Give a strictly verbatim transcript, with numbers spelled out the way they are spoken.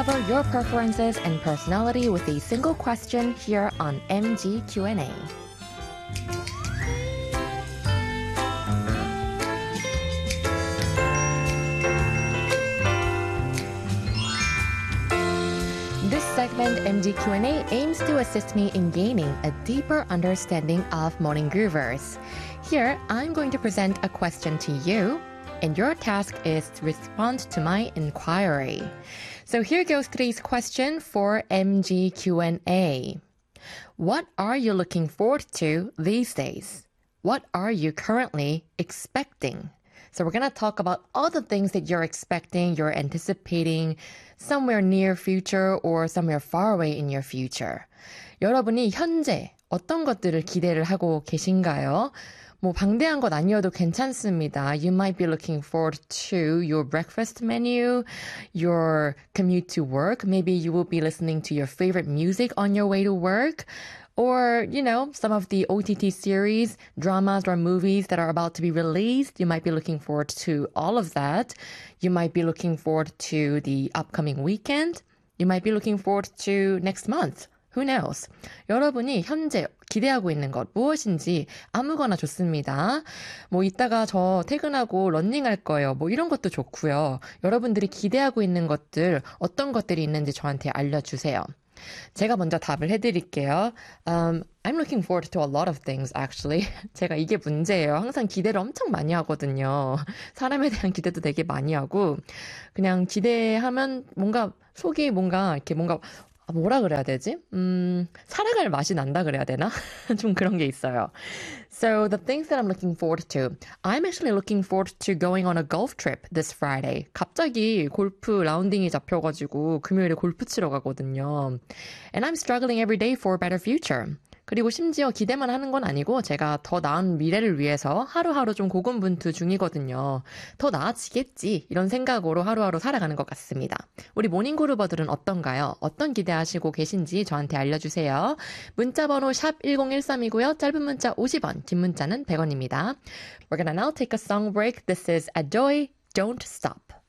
discover your preferences and personality with a single question here on M G Q and A. This segment, M G Q and A, aims to assist me in gaining a deeper understanding of morning groovers. Here, I'm going to present a question to you, and your task is to respond to my inquiry. So here goes today's question for M G Q and A. What are you looking forward to these days? What are you currently expecting? So we're going to talk about all the things that you're expecting, you're anticipating somewhere near future or somewhere far away in your future. 여러분이 현재 어떤 것들을 기대를 하고 계신가요? 뭐 방대한 것 아니어도 괜찮습니다. You might be looking forward to your breakfast menu, your commute to work. Maybe you will be listening to your favorite music on your way to work. Or, you know, some of the O T T series, dramas, or movies that are about to be released. You might be looking forward to all of that. You might be looking forward to the upcoming weekend. You might be looking forward to next month. Who knows? 여러분이 현재 기대하고 있는 것 무엇인지 아무거나 좋습니다. 뭐 이따가 저 퇴근하고 러닝할 거예요. 뭐 이런 것도 좋고요. 여러분들이 기대하고 있는 것들 어떤 것들이 있는지 저한테 알려주세요. 제가 먼저 답을 해드릴게요. Um, I'm looking forward to a lot of things, actually. 제가 이게 문제예요. 항상 기대를 엄청 많이 하거든요. 사람에 대한 기대도 되게 많이 하고 그냥 기대하면 뭔가 속이 뭔가 이렇게 뭔가 뭐라 그래야 되지? 음, 살아갈 맛이 난다 그래야 되나? 좀 그런 게 있어요. So the things that I'm looking forward to. I'm actually looking forward to going on a golf trip this Friday. 갑자기 골프 라운딩이 잡혀가지고 금요일에 골프 치러 가거든요. And I'm struggling every day for a better future. 그리고 심지어 기대만 하는 건 아니고 제가 더 나은 미래를 위해서 하루하루 좀 고군분투 중이거든요. 더 나아지겠지 이런 생각으로 하루하루 살아가는 것 같습니다. 우리 모닝그루버들은 어떤가요? 어떤 기대하시고 계신지 저한테 알려주세요. 문자번호 샵 일공일삼이고요. 짧은 문자 오십 원, 긴 문자는 백 원입니다. We're gonna now take a song break. This is Adoy, Don't Stop.